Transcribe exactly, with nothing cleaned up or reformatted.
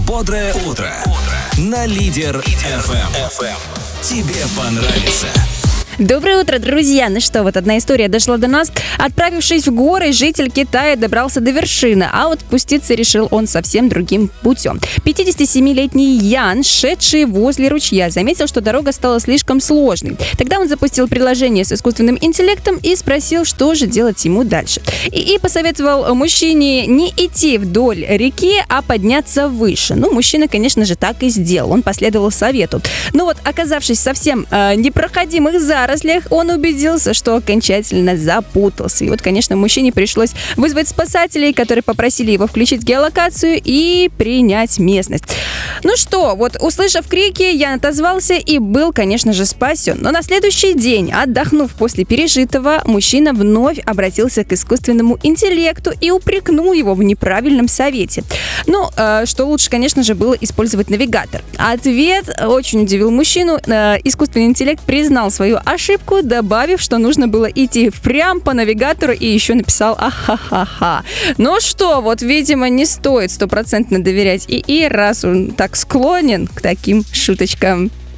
Бодрое утро. На Лидер эф эм. Тебе понравится. Доброе утро, друзья! Ну что, вот одна история дошла до нас. Отправившись в горы, житель Китая добрался до вершины, а вот спуститься решил он совсем другим путем. пятидесятисемилетний Ян, шедший возле ручья, заметил, что дорога стала слишком сложной. Тогда он запустил приложение с искусственным интеллектом и спросил, что же делать ему дальше. И, и посоветовал мужчине не идти вдоль реки, а подняться выше. Ну, мужчина, конечно же, так и сделал. Он последовал совету. Но вот, оказавшись в совсем э, непроходимых зарослях, он убедился, что окончательно запутался. И вот, конечно, мужчине пришлось вызвать спасателей, которые попросили его включить геолокацию и принять местность. Ну что, вот, услышав крики, Ян отозвался и был, конечно же, спасен. Но на следующий день, отдохнув после пережитого, мужчина вновь обратился к искусственному интеллекту и упрекнул его в неправильном совете. Ну, э, что лучше, конечно же, было использовать навигатор. Ответ очень удивил мужчину. Э, искусственный интеллект признал свою ошибку, добавив, что нужно было идти прямо по навигатору, и еще написал «ахахаха». Ну что, вот, видимо, не стоит стопроцентно доверять ИИ, раз он так склонен к таким шуточкам.